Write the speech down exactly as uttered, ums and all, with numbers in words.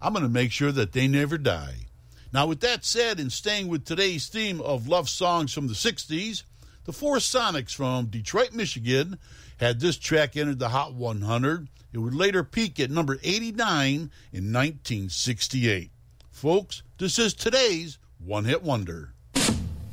I'm going to make sure that they never die. Now, with that said, and staying with today's theme of love songs from the sixties, the Four Sonics from Detroit, Michigan, had this track enter the Hot one hundred. It would later peak at number eighty-nine in nineteen sixty-eight. Folks, this is today's One Hit Wonder.